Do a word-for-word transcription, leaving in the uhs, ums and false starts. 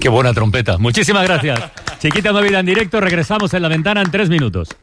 Qué buena trompeta. Muchísimas gracias. Chiquita Movida en directo. Regresamos en La Ventana en tres minutos.